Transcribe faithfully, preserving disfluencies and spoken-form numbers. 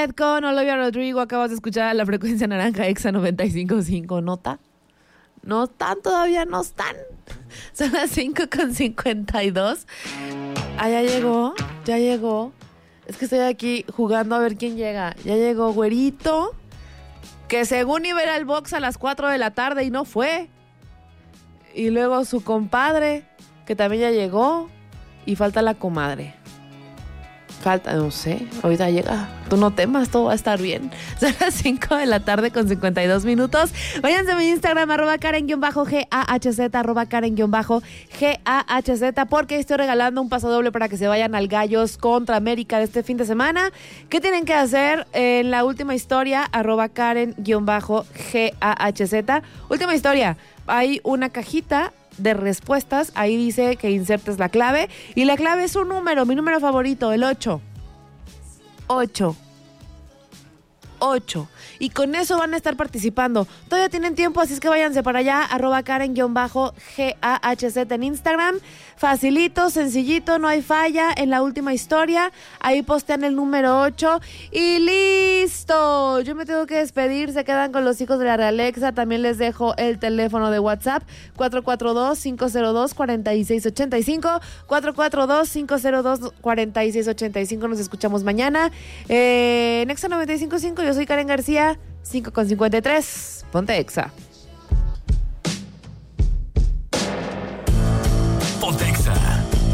Con Olivia Rodrigo, acabas de escuchar a la frecuencia naranja Exa noventa y cinco punto cinco. ¿Nota? No están todavía, no están. Son las cinco con cincuenta y dos. Ah, ya llegó, ya llegó. Es que estoy aquí jugando a ver quién llega. Ya llegó Güerito, que según iba a ir al box a las cuatro de la tarde y no fue. Y luego su compadre, que también ya llegó. Y falta la comadre. Falta, no sé, ahorita llega. Tú no temas, todo va a estar bien. Son las cinco de la tarde con cincuenta y dos minutos. Váyanse a mi Instagram, arroba Karen-G A H Z, arroba Karen-G A H Z, porque estoy regalando un pasodoble para que se vayan al Gallos contra América de este fin de semana. ¿Qué tienen que hacer? En la última historia, arroba Karen-G A H Z. Última historia, hay una cajita de respuestas, ahí dice que insertes la clave y la clave es un número, mi número favorito, el ocho. ocho. ocho. Y con eso van a estar participando. Todavía tienen tiempo, así es que váyanse para allá, arroba Karen-G A H Z en Instagram. Facilito, sencillito, no hay falla. En la última historia, ahí postean el número ocho y listo. Yo me tengo que despedir, se quedan con los hijos de la Realexa. También les dejo el teléfono de WhatsApp, cuatro cuatro dos, cinco cero dos, cuatro seis ocho cinco, cuatro cuatro dos, cinco cero dos, cuatro seis ocho cinco. Nos escuchamos mañana eh, en Exa noventa y cinco punto cinco. Yo soy Karen García, cinco con cincuenta y tres. Ponte Exa.